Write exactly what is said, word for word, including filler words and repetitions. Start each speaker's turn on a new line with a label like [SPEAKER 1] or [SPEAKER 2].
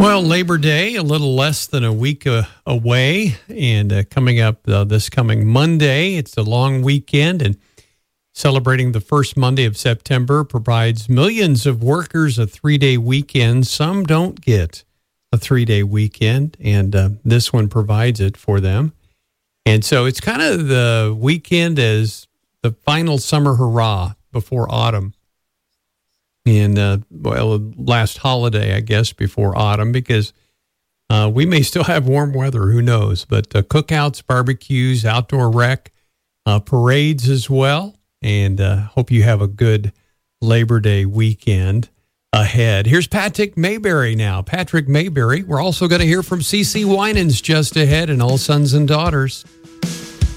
[SPEAKER 1] Well, Labor Day, a little less than a week uh, away, and uh, coming up uh, this coming Monday. It's a long weekend, and celebrating the first Monday of September provides millions of workers a three-day weekend. Some don't get a three-day weekend, and uh, this one provides it for them. And so it's kind of the weekend as the final summer hurrah before autumn. And, uh, well, last holiday, I guess, before autumn, because uh, we may still have warm weather, who knows. But uh, cookouts, barbecues, outdoor rec, uh, parades as well. And uh, hope you have a good Labor Day weekend ahead. Here's Patrick Mayberry now. Patrick Mayberry. We're also going to hear from C C Winans just ahead and All Sons and Daughters.